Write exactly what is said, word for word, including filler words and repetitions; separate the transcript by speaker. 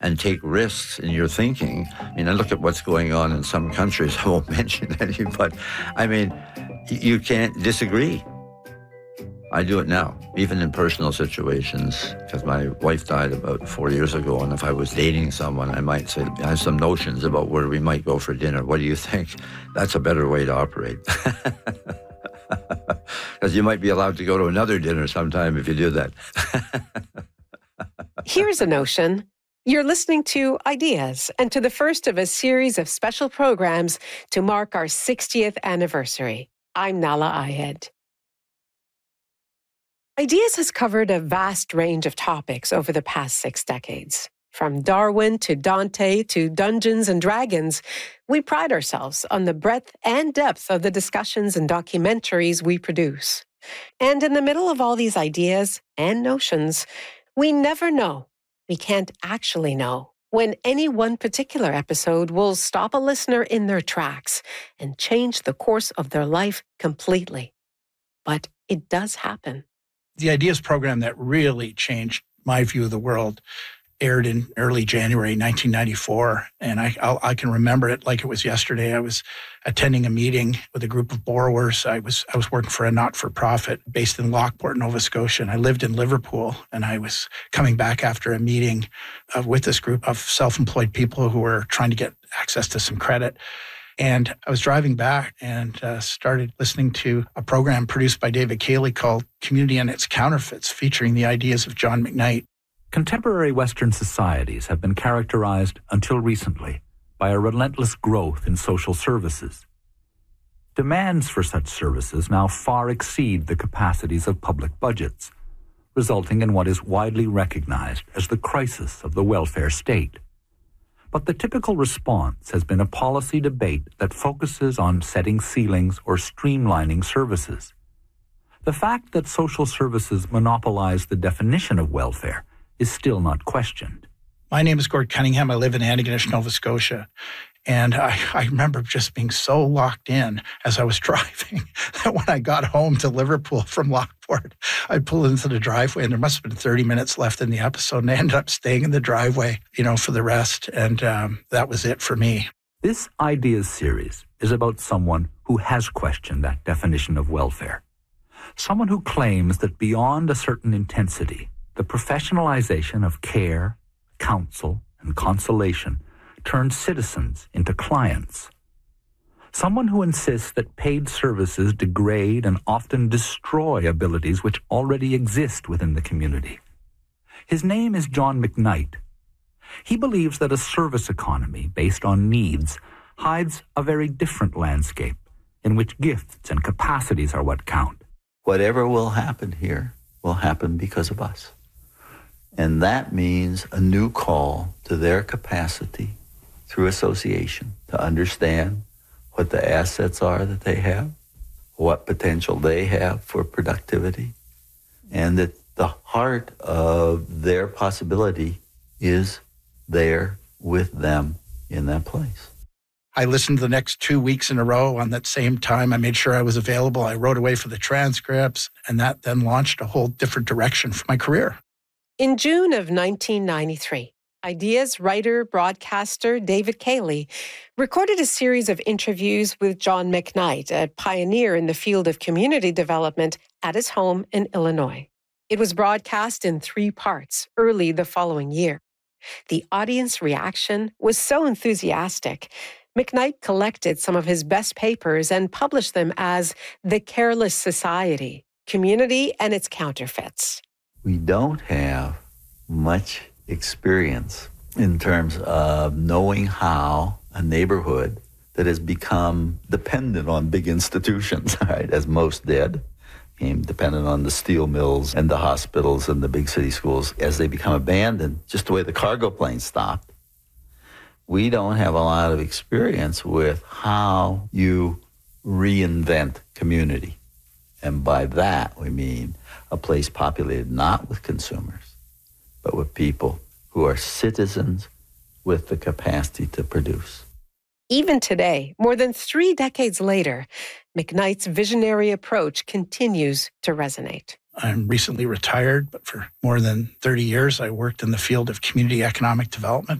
Speaker 1: and take risks in your thinking. I mean, I look at what's going on in some countries. I won't mention any, but I mean, you can't disagree. I do it now, even in personal situations, because my wife died about four years ago, and if I was dating someone, I might say, I have some notions about where we might go for dinner. What do you think? That's a better way to operate. Because you might be allowed to go to another dinner sometime if you do that.
Speaker 2: Here's a notion. You're listening to Ideas, and to the first of a series of special programs to mark our sixtieth anniversary. I'm Nahlah Ayed. Ideas has covered a vast range of topics over the past six decades. From Darwin to Dante to Dungeons and Dragons, we pride ourselves on the breadth and depth of the discussions and documentaries we produce. And in the middle of all these ideas and notions, we never know, we can't actually know, when any one particular episode will stop a listener in their tracks and change the course of their life completely. But it does happen.
Speaker 3: The Ideas program that really changed my view of the world aired in early January nineteen ninety-four, and I I'll, I can remember it like it was yesterday. I was attending a meeting with a group of borrowers. I was I was working for a not-for-profit based in Lockport, Nova Scotia, and I lived in Liverpool, and I was coming back after a meeting uh, with this group of self-employed people who were trying to get access to some credit. And I was driving back and uh, started listening to a program produced by David Cayley called Community and Its Counterfeits, featuring the ideas of John McKnight.
Speaker 4: Contemporary Western societies have been characterized, until recently, by a relentless growth in social services. Demands for such services now far exceed the capacities of public budgets, resulting in what is widely recognized as the crisis of the welfare state. But the typical response has been a policy debate that focuses on setting ceilings or streamlining services. The fact that social services monopolize the definition of welfare is still not questioned.
Speaker 3: My name is Gord Cunningham. I live in Antigonish, Nova Scotia. And I, I remember just being so locked in as I was driving that when I got home to Liverpool from Lockport, I pulled into the driveway, and there must have been thirty minutes left in the episode, and I ended up staying in the driveway, you know, for the rest. And um, that was it for me.
Speaker 4: This Ideas series is about someone who has questioned that definition of welfare. Someone who claims that beyond a certain intensity, the professionalization of care, counsel, and consolation turns citizens into clients. Someone who insists that paid services degrade and often destroy abilities which already exist within the community. His name is John McKnight. He believes that a service economy based on needs hides a very different landscape in which gifts and capacities are what count.
Speaker 5: Whatever will happen here will happen because of us. And that means a new call to their capacity through association to understand what the assets are that they have, what potential they have for productivity, and that the heart of their possibility is there with them in that place.
Speaker 3: I listened the next two weeks in a row on that same time. I made sure I was available. I wrote away for the transcripts, and that then launched a whole different direction for my career.
Speaker 2: In June of nineteen ninety-three, Ideas writer, broadcaster David Cayley recorded a series of interviews with John McKnight, a pioneer in the field of community development, at his home in Illinois. It was broadcast in three parts early the following year. The audience reaction was so enthusiastic, McKnight collected some of his best papers and published them as The Careless Society, Community and Its Counterfeits.
Speaker 5: We don't have much experience in terms of knowing how a neighborhood that has become dependent on big institutions, right, as most did, became dependent on the steel mills and the hospitals and the big city schools, as they become abandoned, just the way the cargo planes stopped. We don't have a lot of experience with how you reinvent community. And by that, we mean a place populated not with consumers, but with people who are citizens with the capacity to produce.
Speaker 2: Even today, more than three decades later, McKnight's visionary approach continues to resonate.
Speaker 3: I'm recently retired, but for more than thirty years, I worked in the field of community economic development.